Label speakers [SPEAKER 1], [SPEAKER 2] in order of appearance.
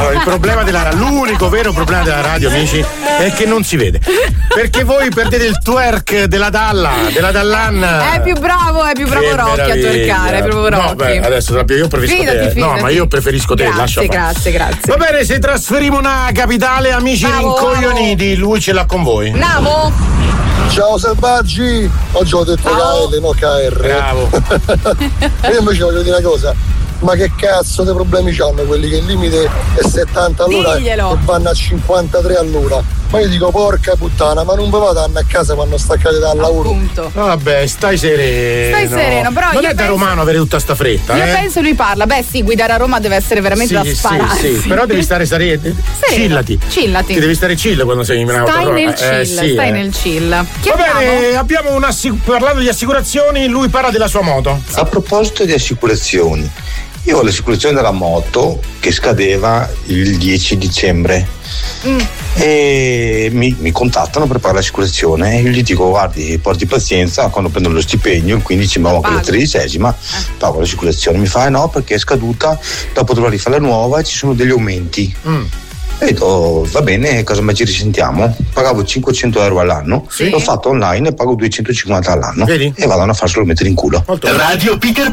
[SPEAKER 1] il problema l'unico vero problema della radio, amici, è che non si vede. Perché voi perdete il twerk della Dallan.
[SPEAKER 2] È più bravo Rocky a twerkare, è proprio Rocky.
[SPEAKER 1] No, beh, adesso io preferisco te.
[SPEAKER 2] Fidati.
[SPEAKER 1] No, ma io preferisco te, lascia fare.
[SPEAKER 2] Grazie.
[SPEAKER 1] Va bene, se trasferiamo una capitale, amici rincoglioniti, lui ce l'ha con voi.
[SPEAKER 2] Andiamo.
[SPEAKER 3] Ciao selvaggi, oggi ho detto KL, no KR.
[SPEAKER 1] Bravo.
[SPEAKER 3] Io invece voglio dire una cosa, ma che cazzo di problemi c'hanno quelli che il limite è 70 all'ora e vanno a 53 all'ora? Ma io dico porca puttana, ma non vi vanno a casa quando staccate dal lavoro?
[SPEAKER 2] Appunto.
[SPEAKER 1] Vabbè, stai sereno.
[SPEAKER 2] Però
[SPEAKER 1] non è da romano avere tutta sta fretta.
[SPEAKER 2] Io penso lui parla. Beh sì, guidare a Roma deve essere veramente da spararsi.
[SPEAKER 1] Sì, però devi stare chillati. Ti devi stare chill quando sei in auto.
[SPEAKER 2] Stai nel chill.
[SPEAKER 1] Va bene, abbiamo parlando di assicurazioni, lui parla della sua moto.
[SPEAKER 4] A proposito di assicurazioni, io ho l'assicurazione della moto che scadeva il 10 dicembre e mi contattano per pagare l'assicurazione e io gli dico guardi, porti pazienza, quando prendo lo stipendio il 15 ma con la 13esima pago l'assicurazione. Mi fa no perché è scaduta, dopo dovrò rifare la nuova e ci sono degli aumenti. E ho detto va bene, cosa mai ci risentiamo? Pagavo 500 euro all'anno, l'ho fatto online e pago 250 all'anno.
[SPEAKER 1] Vedi?
[SPEAKER 4] E vado a farselo mettere in culo.
[SPEAKER 5] Radio Peter